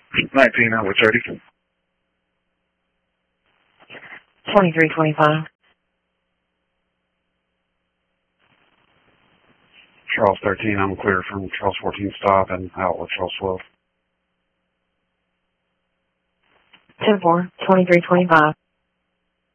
19, outlet 30. 2325. Charles 13, I'm clear from Charles 14 stop and outlet Charles 12. 10-4, 2325.